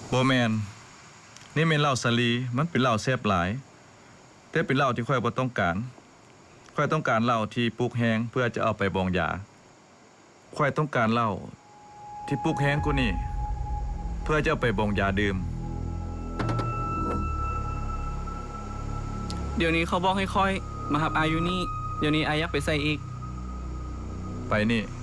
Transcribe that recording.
บ่แม่นนี่แม่นเหล้าสาลีมันเป็นเหล้าแซ่บหลายแต่เป็นเหล้าที่ข้อยบ่ต้องการข้อยต้องการเหล้าที่ปลูกแห้งเพื่อจะเอาไปบองยาข้อยต้องการเหล้าที่ปลูกแห้งกว่านี้เพื่อจะเอาไปบองยาดื่มเดี๋ยวนี้เขาบอกให้ค่อยมาหับอายุนี่เดี๋ยวนี้อายักไปใส่อีกไปนี่